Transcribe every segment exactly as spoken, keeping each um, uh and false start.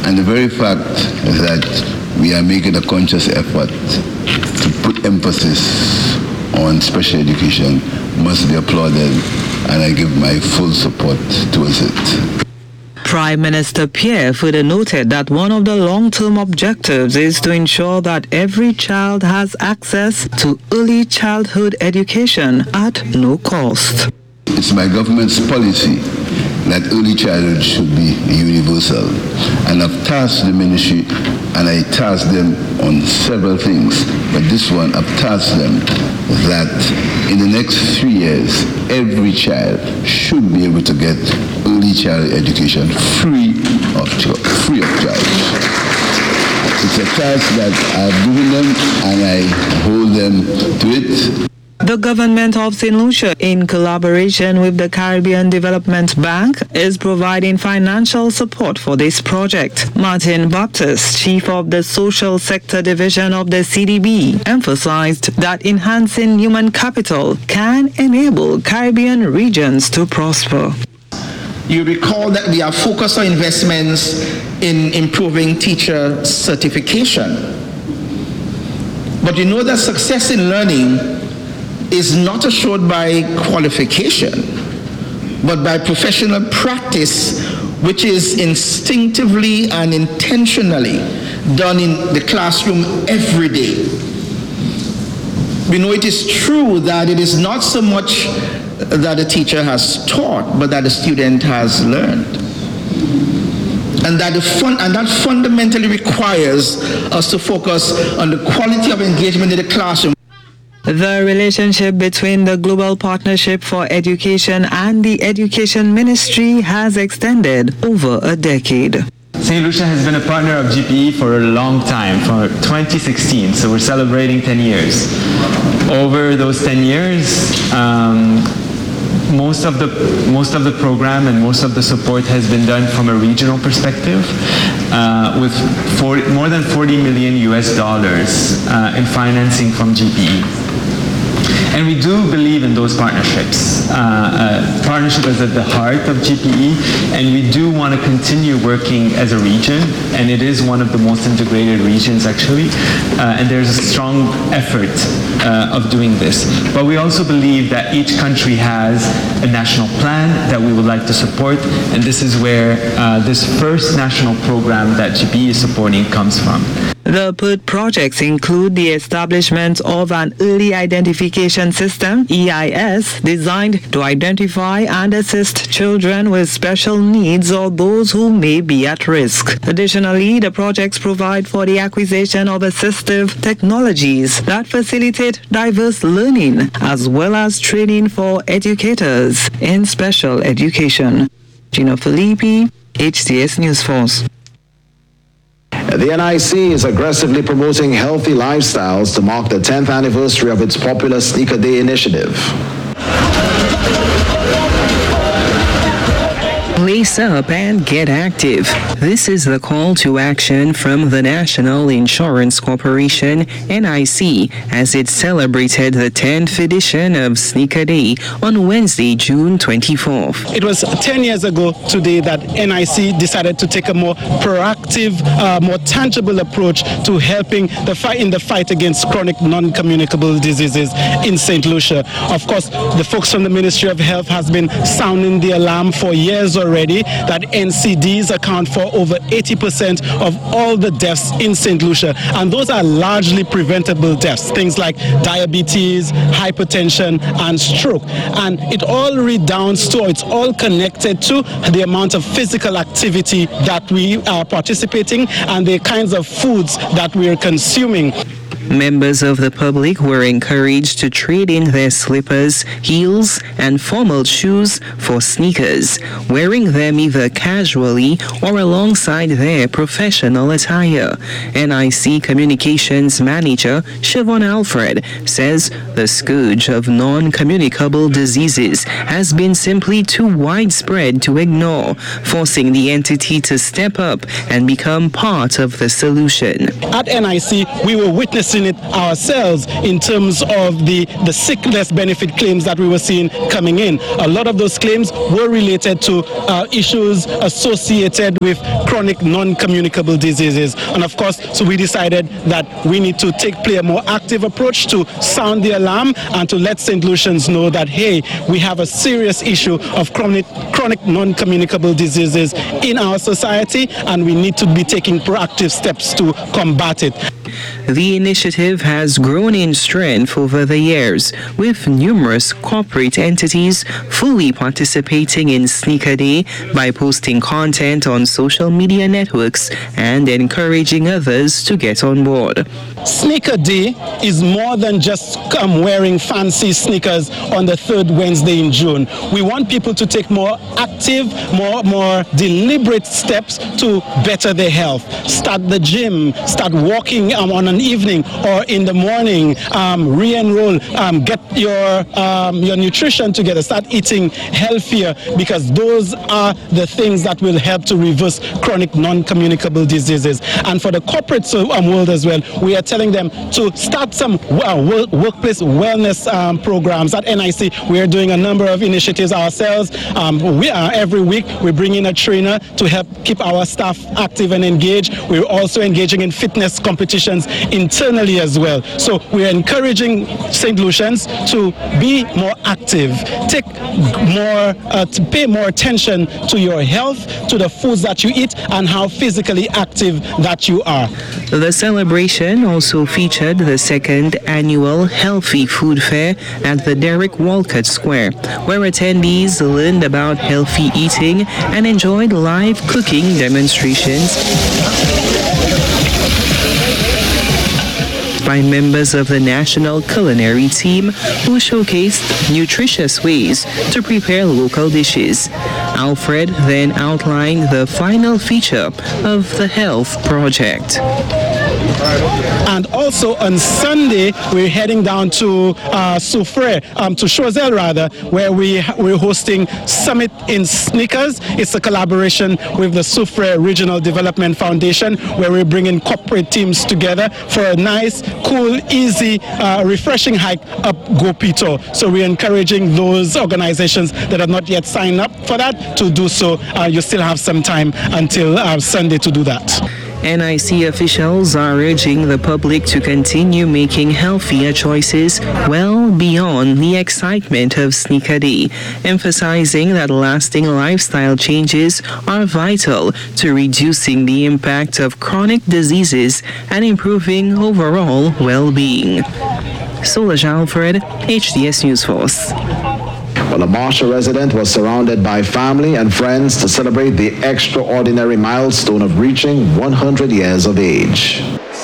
And the very fact that we are making a conscious effort to put emphasis on special education must be applauded, and I give my full support towards it. Prime Minister Pierre further noted that one of the long-term objectives is to ensure that every child has access to early childhood education at no cost. It's my government's policy that early childhood should be universal. And I've tasked the ministry, and I tasked them on several things, but this one I've tasked them that in the next three years, every child should be able to get early child education free of charge. Free of charge. It's a task that I've given them, and I hold them to it. The government of Saint Lucia, in collaboration with the Caribbean Development Bank, is providing financial support for this project. Martin Baptist, chief of the Social Sector Division of the C D B, emphasized that enhancing human capital can enable Caribbean regions to prosper. You recall that we are focused on investments in improving teacher certification. But you know that success in learning is not assured by qualification, but by professional practice, which is instinctively and intentionally done in the classroom every day. We know it is true that it is not so much that a teacher has taught, but that a student has learned. And that, the fun, and that fundamentally requires us to focus on the quality of engagement in the classroom. The relationship between the Global Partnership for Education and the Education Ministry has extended over a decade. Saint Lucia has been a partner of G P E for a long time, from twenty sixteen, so we're celebrating ten years. Over those ten years, um, most of the most of the program and most of the support has been done from a regional perspective, uh, with forty, more than forty million U S dollars uh, in financing from G P E. And we do believe in those partnerships. Uh, uh, partnership is at the heart of G P E, and we do want to continue working as a region, and it is one of the most integrated regions actually, uh, and there's a strong effort uh, of doing this. But we also believe that each country has a national plan that we would like to support, and this is where uh, this first national program that G P E is supporting comes from. The P I D projects include the establishment of an early identification system, E I S, designed to identify and assist children with special needs or those who may be at risk. Additionally, the projects provide for the acquisition of assistive technologies that facilitate diverse learning, as well as training for educators in special education. Gina Filippi, H T S News Force. The N I C is aggressively promoting healthy lifestyles to mark the tenth anniversary of its popular Sneaker Day initiative. Lace up and get active. This is the call to action from the National Insurance Corporation, N I C, as it celebrated the tenth edition of Sneaker Day on Wednesday, June twenty-fourth. It was ten years ago today that N I C decided to take a more proactive, uh, more tangible approach to helping the fight in the fight against chronic non-communicable diseases in Saint Lucia. Of course, the folks from the Ministry of Health has been sounding the alarm for years already. Already that N C Ds account for over eighty percent of all the deaths in Saint Lucia, and those are largely preventable deaths, things like diabetes, hypertension, and stroke. And it all redounds to, it's all connected to the amount of physical activity that we are participating and the kinds of foods that we are consuming. Members of the public were encouraged to trade in their slippers, heels, and formal shoes for sneakers, wearing them either casually or alongside their professional attire. N I C Communications Manager Siobhan Alfred says the scourge of non-communicable diseases has been simply too widespread to ignore, forcing the entity to step up and become part of the solution. At N I C, we were witnessing managing it ourselves in terms of the, the sickness benefit claims that we were seeing coming in. A lot of those claims were related to uh, issues associated with chronic non-communicable diseases. And of course, so we decided that we need to take play a more active approach to sound the alarm and to let Saint Lucians know that, hey, we have a serious issue of chronic, chronic non-communicable diseases in our society, and we need to be taking proactive steps to combat it. The initiative has grown in strength over the years, with numerous corporate entities fully participating in Sneaker Day by posting content on social media networks and encouraging others to get on board. Sneaker Day is more than just um, wearing fancy sneakers on the third Wednesday in June. We want people to take more active, more, more deliberate steps to better their health. Start the gym, start walking um, on an evening or in the morning, um, re-enroll, um, get your, um, your nutrition together, start eating healthier, because those are the things that will help to reverse chronic non-communicable diseases. And for the corporate um, world as well, we are telling them to start some uh, work, workplace wellness um, programs. At N I C, we are doing a number of initiatives ourselves. Um, we are, every week we bring in a trainer to help keep our staff active and engaged. We're also engaging in fitness competitions internally as well. So we are encouraging Saint Lucians to be more active, take more, uh, to pay more attention to your health, to the foods that you eat, and how physically active that you are. The celebration also featured the second annual Healthy Food Fair at the Derek Walcott Square, where attendees learned about healthy eating and enjoyed live cooking demonstrations by members of the National Culinary Team, who showcased nutritious ways to prepare local dishes. Alfred then outlined the final feature of the Health Project. And also on Sunday, we're heading down to uh, Soufrière, um, to Choiseul rather, where we, we're hosting Summit in Sneakers. It's a collaboration with the Soufrière Regional Development Foundation, where we're bringing corporate teams together for a nice, cool, easy, uh, refreshing hike up Gopito. So we're encouraging those organizations that have not yet signed up for that to do so. Uh, you still have some time until uh, Sunday to do that. N I C officials are urging the public to continue making healthier choices well beyond the excitement of Sneaker Day, emphasizing that lasting lifestyle changes are vital to reducing the impact of chronic diseases and improving overall well-being. Solange Alfred, H D S News Force. Well, a Marshall resident was surrounded by family and friends to celebrate the extraordinary milestone of reaching one hundred years of age.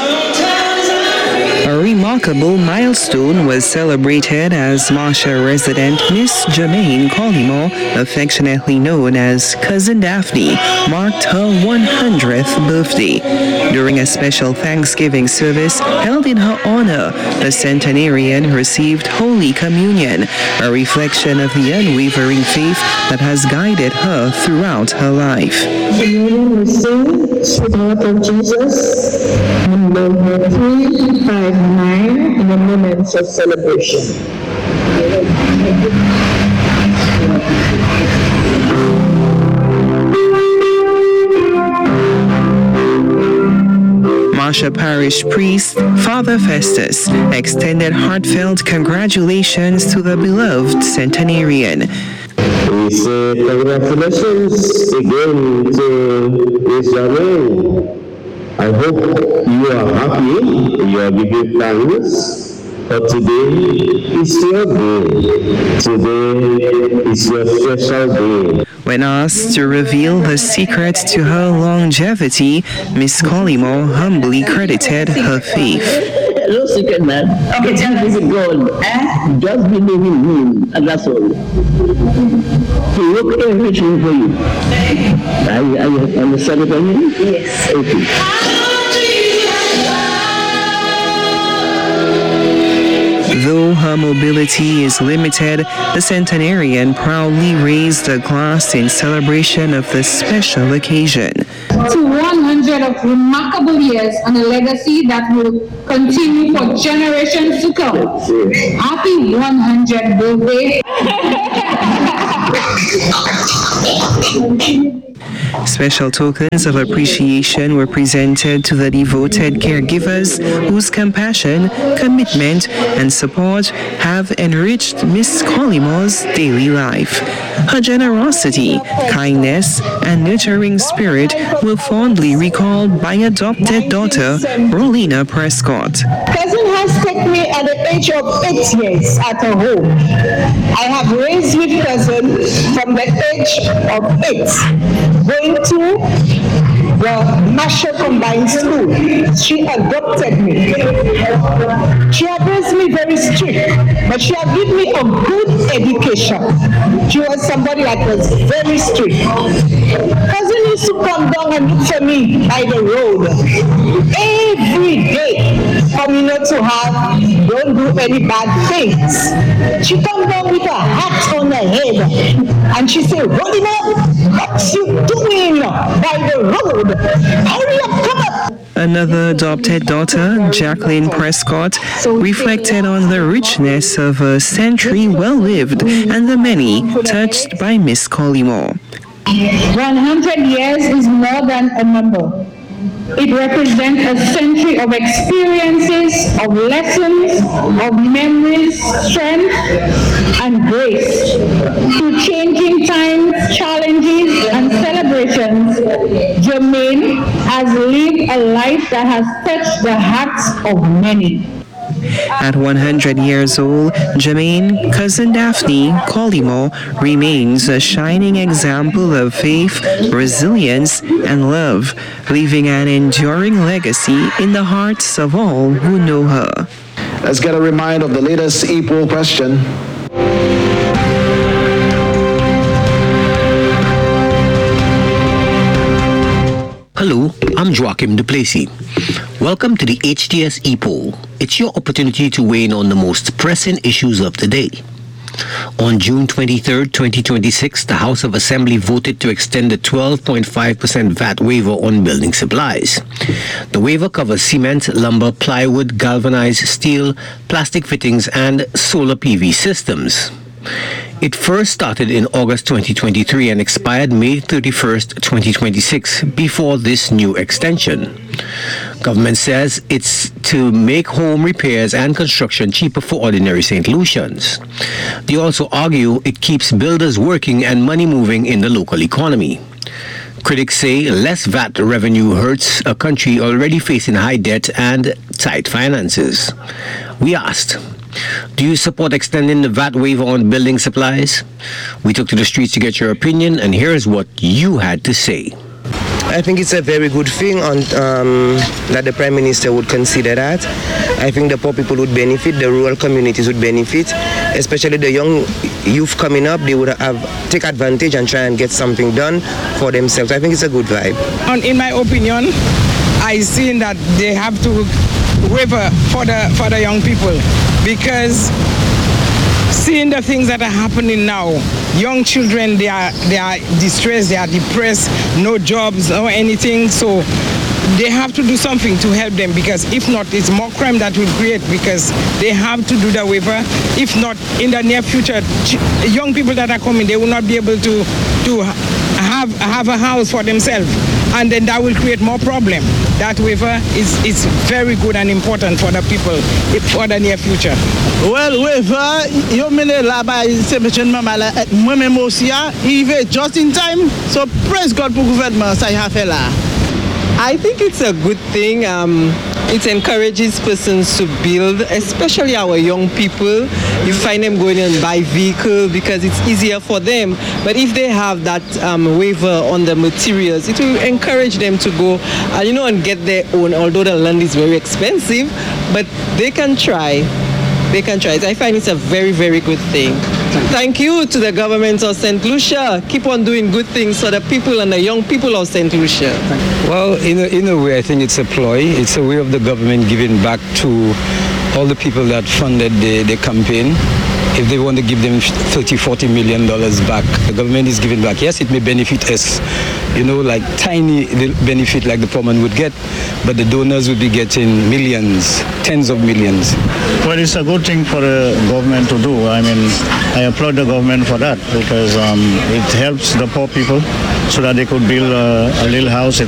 A remarkable milestone was celebrated as Marshall resident Miss Jermaine Collymore, affectionately known as Cousin Daphne, marked her one hundredth birthday. During a special Thanksgiving service held in her honor, the centenarian received Holy Communion, a reflection of the unwavering faith that has guided her throughout her life. Communion we sing, Sweetheart of Jesus, number three five nine in the moments of celebration. Marshall Parish priest Father Festus extended heartfelt congratulations to the beloved centenarian. We say congratulations again to Miss Jermaine. I hope you are happy, you are giving thanks. But today is your day. Today is your special day. When asked to reveal the secret to her longevity, Miss Collymore humbly credited her faith. No secret, man. Okay, tell me the goal. Eh? Just believe in him, and that's all. He work everything for you. Are you, are you understand what I mean? Yes. Okay. Though Though her mobility is limited, the centenarian proudly raised a glass in celebration of this special occasion. To one hundred of remarkable years and a legacy that will continue for generations to come. Happy one hundredth birthday. Special tokens of appreciation were presented to the devoted caregivers whose compassion, commitment, and support have enriched Miss Collimore's daily life. Her generosity, kindness, and nurturing spirit were fondly recalled by adopted daughter, Rolina Prescott. Cousin has taken me at the age of eight years at her home. I have raised with cousin from the age of eight, going to the Marshall Combined School. She adopted me. She had raised me very strict, but she had given me a good education. She was somebody that was very strict. Cousin used to come down and look for me by the road every day for me not to have, don't do any bad things. She come down with a hat on her head and she said, Rolina, what you doing by the road? Hurry up, come up. Another adopted daughter, Jacqueline Prescott, reflected on the richness of a century well lived and the many touched by Miss Collimore. one hundred years is more than a number. It represents a century of experiences, of lessons, of memories, strength, and grace. Through changing times, challenges, and celebrations, Jermaine has lived a life that has touched the hearts of many. At one hundred years old, Jermaine, cousin Daphne Collimore, remains a shining example of faith, resilience, and love, leaving an enduring legacy in the hearts of all who know her. Let's get a reminder of the latest e-poll question. Hello, I'm Joachim Duplessis. Welcome to the H T S e-poll. It's your opportunity to weigh in on the most pressing issues of the day. On June twenty-third, twenty twenty-six, the House of Assembly voted to extend the twelve point five percent V A T waiver on building supplies. The waiver covers cement, lumber, plywood, galvanized steel, plastic fittings, and solar P V systems. It first started in August twenty twenty-three and expired May thirty-first, twenty twenty-six, before this new extension. Government says it's to make home repairs and construction cheaper for ordinary Saint Lucians. They also argue it keeps builders working and money moving in the local economy. Critics say less V A T revenue hurts a country already facing high debt and tight finances. We asked, do you support extending the V A T waiver on building supplies? We took to the streets to get your opinion, and here's what you had to say. I think it's a very good thing on, um, that the Prime Minister would consider that. I think the poor people would benefit, the rural communities would benefit, especially the young youth coming up. They would have take advantage and try and get something done for themselves. I think it's a good vibe. And in my opinion, I see that they have to waiver for the for the young people, because seeing the things that are happening now, young children, they are they are distressed, they are depressed, no jobs or anything, so they have to do something to help them, because if not, it's more crime that will create, because they have to do the waiver. If not, in the near future, young people that are coming, they will not be able to to have have a house for themselves, and then that will create more problem. That waiver is, is very good and important for the people for the near future. Well, waiver, you mean la ba semechen mama la moi-même aussi a arrivé just in time. So praise God pour gouvernement ça y a fait là. I think it's a good thing. Um, it encourages persons to build, especially our young people. You find them going and buy vehicles because it's easier for them. But if they have that um, waiver on the materials, it will encourage them to go, uh, you know, and get their own. Although the land is very expensive, but they can try. They can try it. I find it's a very, very good thing. Thank you to the government of Saint Lucia. Keep on doing good things for the people and the young people of Saint Lucia. Well, in a, in a way, I think it's a ploy. It's a way of the government giving back to all the people that funded the, the campaign, if they want to give them thirty, forty million dollars back, the government is giving back. Yes, it may benefit us, you know, like tiny benefit like the poor man would get, but the donors would be getting millions, tens of millions. Well, it's a good thing for the government to do. I mean, I applaud the government for that because um, it helps the poor people so that they could build a, a little house. It